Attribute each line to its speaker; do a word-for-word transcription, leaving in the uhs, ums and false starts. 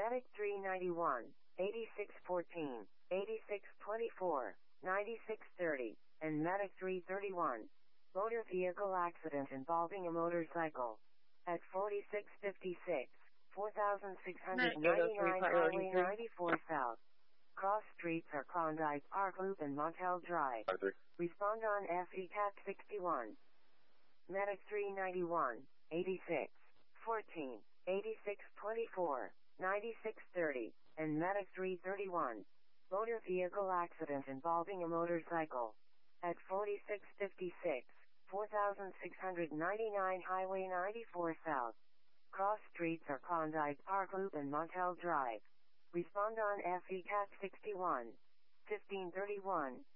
Speaker 1: Medic three ninety-one, eighty-six fourteen, eighty-six twenty-four, ninety-six thirty, and Medic three thirty-one. Motor vehicle accident involving a motorcycle. At forty-six fifty-six, four thousand six hundred ninety-nine Highway ninety-four South. Cross streets are Klondike, Arc Loop, and Montel Drive.
Speaker 2: Arthur.
Speaker 1: Respond on F E C A T sixty-one. Medic three ninety-one, eighty-six fourteen, eighty-six twenty-four, ninety-six thirty, and Medic three thirty-one. Motor vehicle accident involving a motorcycle. At forty-six fifty-six, four thousand six hundred ninety-nine Highway ninety-four South. Cross streets are Klondike, Arc Loop, and Montel Drive. Respond on F E C A T sixty-one. fifteen thirty-one,